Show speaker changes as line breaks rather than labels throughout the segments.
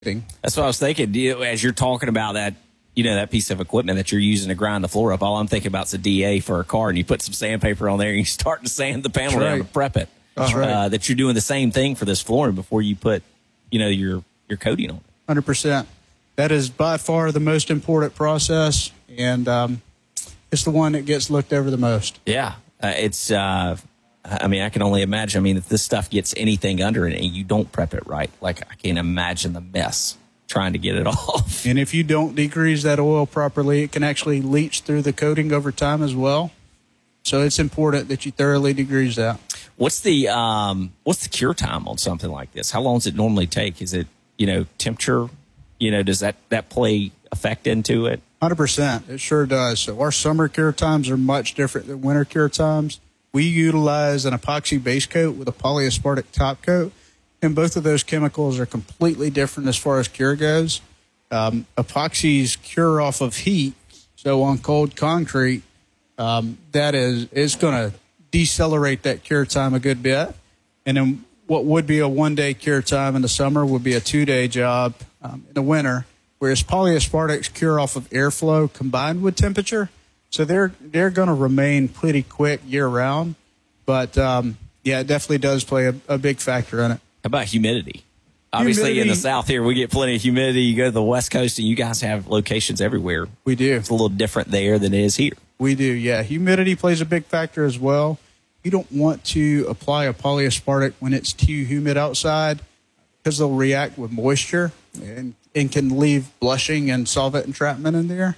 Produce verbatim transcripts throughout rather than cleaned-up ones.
That's what I was thinking. You know, as you're talking about that, you know, that piece of equipment that you're using to grind the floor up, all I'm thinking about is a D A for a car, and you put some sandpaper on there and you start to sand the panel
That's
down
right.
to prep it.
That's right.
Uh, that you're doing the same thing for this flooring before you put, you know, your, your coating on it.
one hundred percent. That is by far the most important process, and um, it's the one that gets looked over the most.
Yeah. Uh, it's, uh, I mean, I can only imagine. I mean, if this stuff gets anything under it and you don't prep it right, like I can't imagine the mess trying to get it off.
And if you don't degrease that oil properly, it can actually leach through the coating over time as well. So it's important that you thoroughly degrease that.
What's the um, what's the cure time on something like this? How long does it normally take? Is it, you know, temperature? You know, does that, that play effect into it?
one hundred percent. It sure does. So our summer cure times are much different than winter cure times. We utilize an epoxy base coat with a polyaspartic top coat, and both of those chemicals are completely different as far as cure goes. Um, epoxies cure off of heat, so on cold concrete, um, that is it's going to decelerate that cure time a good bit. And then what would be a one-day cure time in the summer would be a two-day job um, in the winter, whereas polyaspartics cure off of airflow combined with temperature. So they're they're going to remain pretty quick year-round. But, um, yeah, it definitely does play a, a big factor in it.
How about humidity? Obviously,
Humidity-
in the South here, we get plenty of humidity. You go to the West Coast, and you guys have locations everywhere.
We do.
It's a little different there than it is here.
We do, yeah. Humidity plays a big factor as well. You don't want to apply a polyaspartic when it's too humid outside because they'll react with moisture and, and can leave blushing and solvent entrapment in there.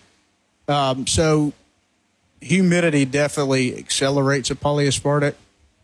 Um, so humidity definitely accelerates a polyaspartic,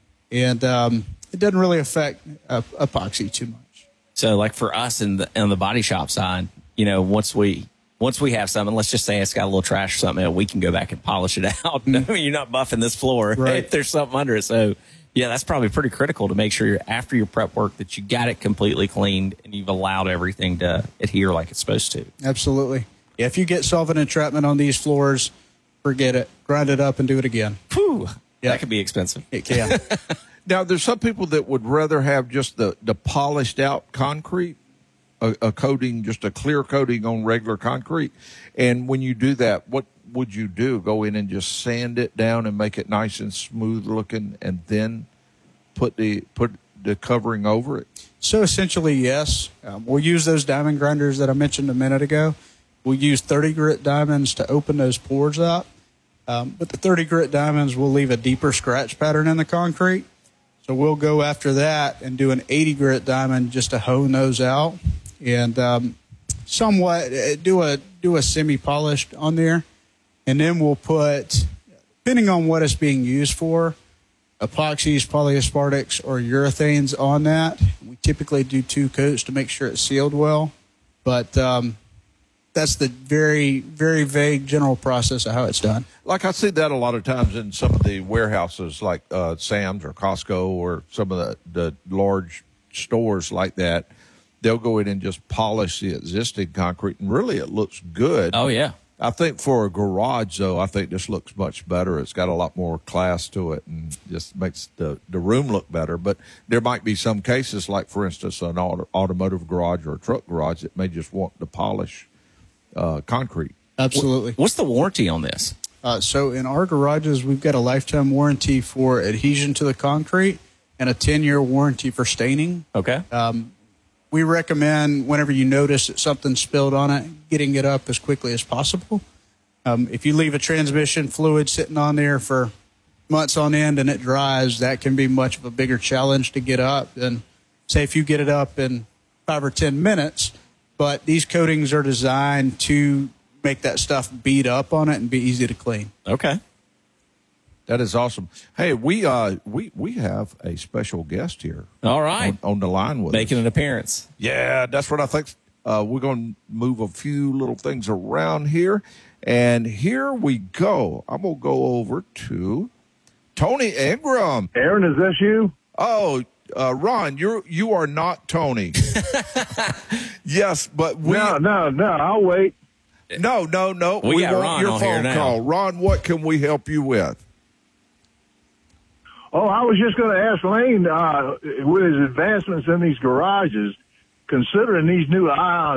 and um, it doesn't really affect uh, epoxy too much.
So, like for us in the on the body shop side, you know, once we once we have something, let's just say it's got a little trash or something, we can go back and polish it out. I mean, you're not buffing this floor
Right.
if there's something under it. So, yeah, that's probably pretty critical to make sure you're, after your prep work that you got it completely cleaned and you've allowed everything to adhere like it's supposed to.
Absolutely. Yeah, if you get solvent entrapment on these floors, forget it. Grind it up and do it again.
Whew,
Yeah.
that could be expensive.
It can.
Now, there's some people that would rather have just the, the polished out concrete, a, a coating, just a clear coating on regular concrete. And when you do that, what would you do? Go in and just sand it down and make it nice and smooth looking, and then put the put the covering over it?
So essentially, yes. Um, we'll use those diamond grinders that I mentioned a minute ago. We'll use thirty grit diamonds to open those pores up. Um, but the thirty grit diamonds will leave a deeper scratch pattern in the concrete. So we'll go after that and do an eighty grit diamond just to hone those out, and um, somewhat uh, do a do a semi polished on there, and then we'll put, depending on what it's being used for, epoxies, polyaspartics, or urethanes on that. We typically do two coats to make sure it's sealed well, but um, that's the very, very vague general process of how it's done.
Like I see that a lot of times in some of the warehouses like uh, Sam's or Costco or some of the, the large stores like that. They'll go in and just polish the existing concrete, and really it looks good.
Oh, yeah.
I think for a garage, though, I think this looks much better. It's got a lot more class to it and just makes the, the room look better. But there might be some cases, like, for instance, an auto, automotive garage or a truck garage that may just want to polish uh, concrete.
Absolutely.
What's the warranty on this?
Uh, so in our garages, we've got a lifetime warranty for adhesion to the concrete and a ten-year warranty for staining.
Okay.
Um, we recommend whenever you notice that something spilled on it, getting it up as quickly as possible. Um, if you leave a transmission fluid sitting on there for months on end and it dries, that can be much of a bigger challenge to get up than, say, if you get it up in five or ten minutes. But these coatings are designed to make that stuff beat up on it and be easy to clean.
Okay.
That is awesome. Hey, we uh we we have a special guest here.
All right.
On, on the line with
Making
us.
an appearance.
Yeah, that's what I think. Uh, we're going to move a few little things around here. And here we go. I'm going to go over to Tony Ingram.
Aaron, is this you?
Oh, uh, Ron, you're, you are not Tony. Yes, but we...
No, no, no, I'll wait.
No, no, no.
We got
want
Ron
your
on here
phone
now.
call. Ron, what can we help you with?
Oh, I was just going to ask Lane, uh, with his advancements in these garages, considering these new ion